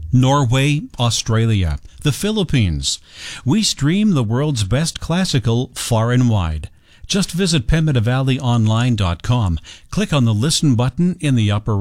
Norway, Australia, the Philippines. We stream the world's best classical far and wide. Just visit PembinaValleyOnline.com. Click on the Listen button in the upper